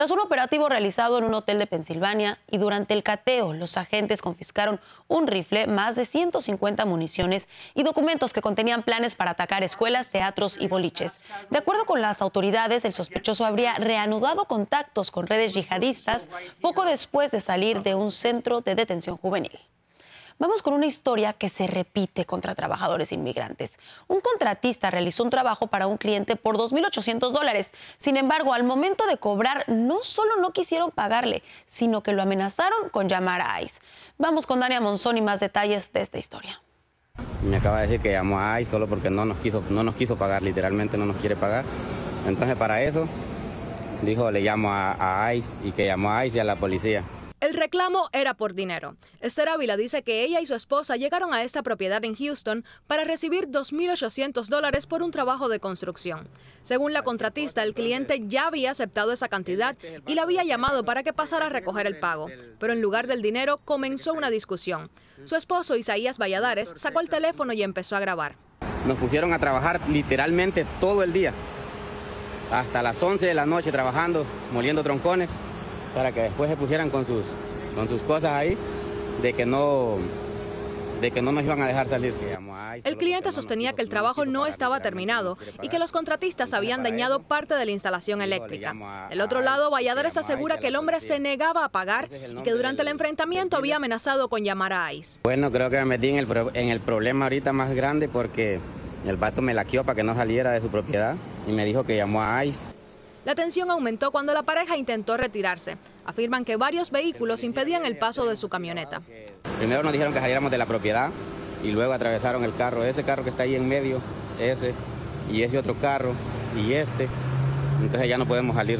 Tras un operativo realizado en un hotel de Pensilvania y durante el cateo, los agentes confiscaron un rifle, más de 150 municiones y documentos que contenían planes para atacar escuelas, teatros y boliches. De acuerdo con las autoridades, el sospechoso habría reanudado contactos con redes yihadistas poco después de salir de un centro de detención juvenil. Vamos con una historia que se repite contra trabajadores inmigrantes. Un contratista realizó un trabajo para un cliente por $2,800. Sin embargo, al momento de cobrar, no solo no quisieron pagarle, sino que lo amenazaron con llamar a ICE. Vamos con Dania Monzón y más detalles de esta historia. Me acaba de decir que llamó a ICE solo porque no nos quiso pagar, literalmente no nos quiere pagar. Entonces, para eso, dijo, le llamo a ICE y que llamó a ICE y a la policía. El reclamo era por dinero. Esther Ávila dice que ella y su esposa llegaron a esta propiedad en Houston para recibir $2,800 por un trabajo de construcción. Según la contratista, el cliente ya había aceptado esa cantidad y la había llamado para que pasara a recoger el pago. Pero en lugar del dinero comenzó una discusión. Su esposo, Isaías Valladares, sacó el teléfono y empezó a grabar. Nos pusieron a trabajar literalmente todo el día, hasta las 11 de la noche trabajando, moliendo troncones, para que después se pusieran con sus cosas ahí, de que no nos iban a dejar salir. El cliente sostenía que el trabajo no estaba terminado y que los contratistas habían dañado parte de la instalación eléctrica. Del otro lado, Valladares asegura que el hombre se negaba a pagar y que durante el enfrentamiento había amenazado con llamar a ICE. Bueno, creo que me metí en el problema ahorita más grande porque el vato me laqueó para que no saliera de su propiedad y me dijo que llamó a ICE. La tensión aumentó cuando la pareja intentó retirarse. Afirman que varios vehículos impedían el paso de su camioneta. Primero nos dijeron que saliéramos de la propiedad y luego atravesaron el carro. Ese carro que está ahí en medio, ese, y ese otro carro, y este. Entonces ya no podemos salir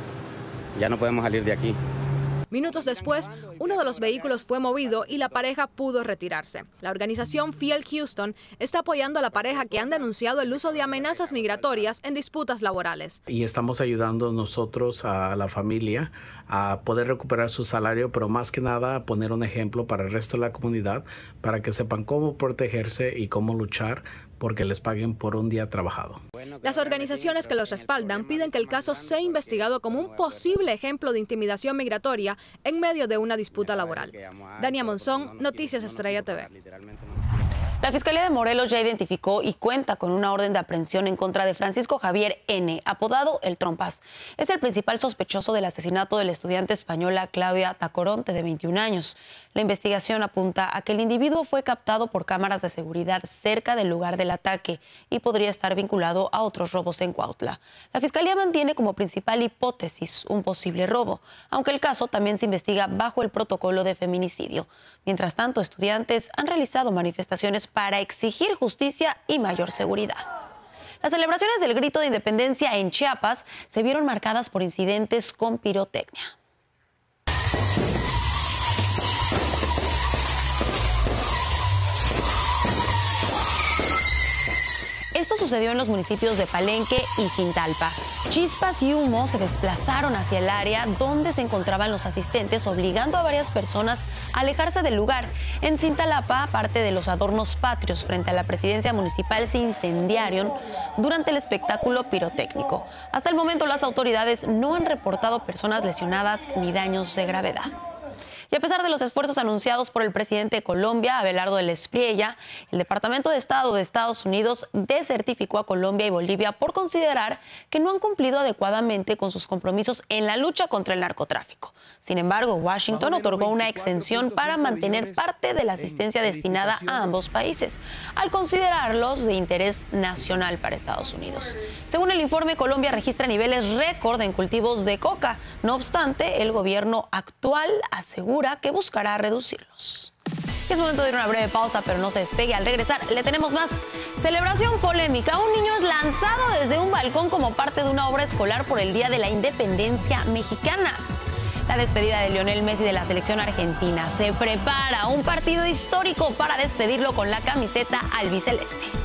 de aquí. Minutos después, uno de los vehículos fue movido y la pareja pudo retirarse. La organización Fiel Houston está apoyando a la pareja que han denunciado el uso de amenazas migratorias en disputas laborales. Y estamos ayudando nosotros a la familia a poder recuperar su salario, pero más que nada a poner un ejemplo para el resto de la comunidad, para que sepan cómo protegerse y cómo luchar porque les paguen por un día trabajado. Las organizaciones que los respaldan piden que el caso sea investigado como un posible ejemplo de intimidación migratoria en medio de una disputa laboral. Dania Monzón, Noticias Estrella TV. La Fiscalía de Morelos ya identificó y cuenta con una orden de aprehensión en contra de Francisco Javier N., apodado El Trompas. Es el principal sospechoso del asesinato de la estudiante española Claudia Tacoronte, de 21 años. La investigación apunta a que el individuo fue captado por cámaras de seguridad cerca del lugar del ataque y podría estar vinculado a otros robos en Cuautla. La Fiscalía mantiene como principal hipótesis un posible robo, aunque el caso también se investiga bajo el protocolo de feminicidio. Mientras tanto, estudiantes han realizado manifestaciones para exigir justicia y mayor seguridad. Las celebraciones del Grito de Independencia en Chiapas se vieron marcadas por incidentes con pirotecnia. Esto sucedió en los municipios de Palenque y Cintalpa. Chispas y humo se desplazaron hacia el área donde se encontraban los asistentes, obligando a varias personas a alejarse del lugar. En Cintalapa, parte de los adornos patrios frente a la presidencia municipal se incendiaron durante el espectáculo pirotécnico. Hasta el momento, las autoridades no han reportado personas lesionadas ni daños de gravedad. Y a pesar de los esfuerzos anunciados por el presidente de Colombia, Abelardo del Espriella, el Departamento de Estado de Estados Unidos desertificó a Colombia y Bolivia por considerar que no han cumplido adecuadamente con sus compromisos en la lucha contra el narcotráfico. Sin embargo, Washington otorgó una exención para mantener parte de la asistencia destinada a ambos países, al considerarlos de interés nacional para Estados Unidos. Según el informe, Colombia registra niveles récord en cultivos de coca. No obstante, el gobierno actual asegura que buscará reducirlos. Es momento de ir a una breve pausa, pero no se despegue. Al regresar, le tenemos más. Celebración polémica. Un niño es lanzado desde un balcón como parte de una obra escolar por el Día de la Independencia mexicana. La despedida de Lionel Messi de la selección argentina. Se prepara un partido histórico para despedirlo con la camiseta albiceleste.